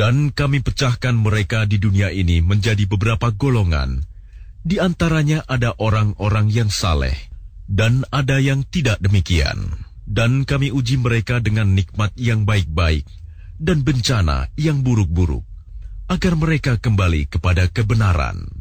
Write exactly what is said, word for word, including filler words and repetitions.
Dan kami pecahkan mereka di dunia ini menjadi beberapa golongan. Di antaranya ada orang-orang yang saleh, dan ada yang tidak demikian. Dan kami uji mereka dengan nikmat yang baik-baik, dan bencana yang buruk-buruk, agar mereka kembali kepada kebenaran.